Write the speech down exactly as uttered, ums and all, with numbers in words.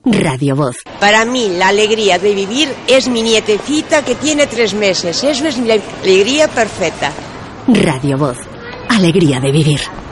Radio Voz. Para mí, la alegría de vivir es mi nietecita que tiene tres meses. Eso es mi alegría perfecta. Radio Voz. Alegría de vivir.